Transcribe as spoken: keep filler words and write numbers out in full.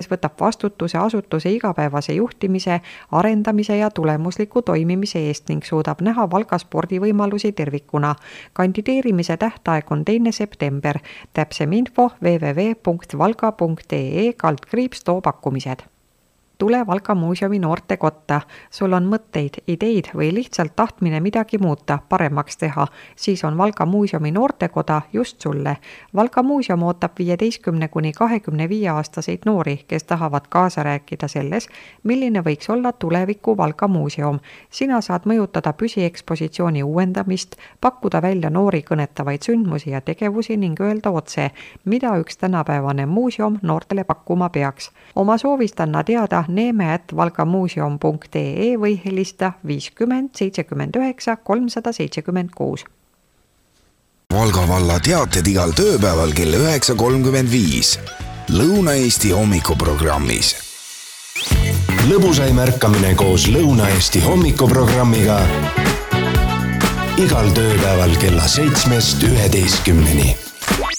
kes võtab vastutuse asutuse igapäevase juhtimise, arendamise ja tulemusliku toimimise eest ning suudab näha Valga spordivõimalusi tervikuna. Kandideerimise tähtaeg on teine september. Täpsem info www punkt valga punkt ee kaldkriips too pakkumised. Tule Valga muuseumi noorte kotta. Sul on mõtteid, ideid või lihtsalt tahtmine midagi muuta, paremaks teha, siis on Valga muuseumi noortekoda just sulle. Valga muuseum ootab viieteistkümne kuni kahekümne viie aastaseid noori, kes tahavad kaasa rääkida selles, milline võiks olla tuleviku Valga muuseum. Sina saad mõjutada püsiekspositsiooni uuendamist, pakkuda välja noori kõnetavaid sündmusi ja tegevusi ning öelda otse, mida üks tänapäevane muuseum noortele pakkuma peaks. Oma soovist anna teada neeme at valgamuuseum punkt ee või helista viiskümmend seitsekümmend üheksa kolmsada seitsekümmend kuus. Valga valla teated igal tööpäeval kell üheksa kolmkümmend viis. Lõuna-Eesti hommikuprogrammis. Lõbusai märkamine koos Lõuna-Eesti hommikuprogrammiga igal tööpäeval kella seitsmest üheteistkümneni.